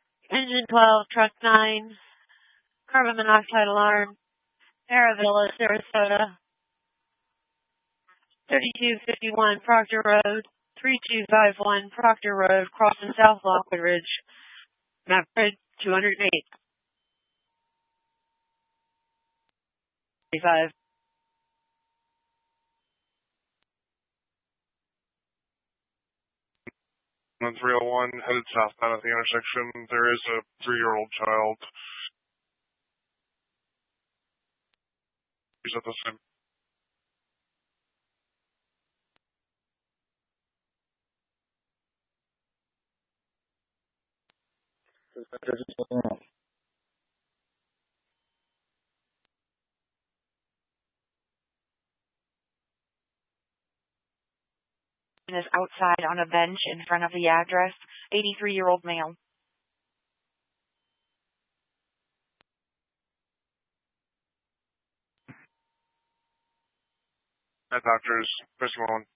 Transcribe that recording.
Engine 12, truck 9, carbon monoxide alarm, Aravilla, Sarasota, 3251 Proctor Road, 3251 Proctor Road, crossing South Lockwood Ridge, map grid 208. 35. 301 headed southbound at the intersection. There is a 3-year-old child. He's at the same. Is outside on a bench in front of the address. 83-year-old male. Doctors, first one.